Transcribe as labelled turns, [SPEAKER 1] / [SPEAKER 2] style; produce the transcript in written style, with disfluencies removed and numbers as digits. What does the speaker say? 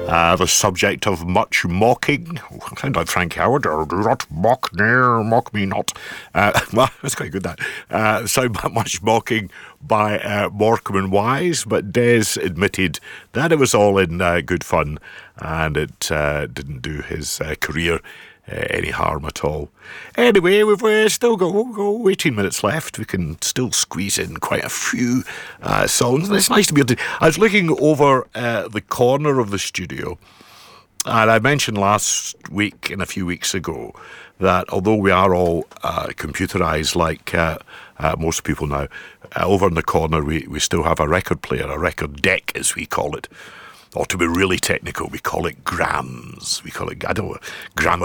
[SPEAKER 1] the subject of much mocking. I sound like Frank Howard. Do not mock me not. Well, that's quite good, that. So much mocking by Morecambe and Wise, but Des admitted that it was all in good fun, and it didn't do his career any harm at all. Anyway, we've still got 18 minutes left. We can still squeeze in quite a few songs. And it's nice to be able to... I was looking over the corner of the studio, and I mentioned last week and a few weeks ago that although we are all computerised like most people now, over in the corner we still have a record player, a record deck as we call it. Or to be really technical, we call it grams. We call it, I don't know,